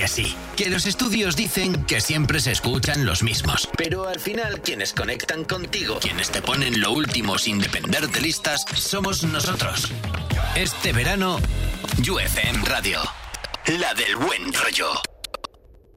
que sí. Que los estudios dicen que siempre se escuchan los mismos. Pero al final, quienes conectan contigo, quienes te ponen lo último sin depender de listas, somos nosotros. Este verano, UFM Radio. La del buen rollo.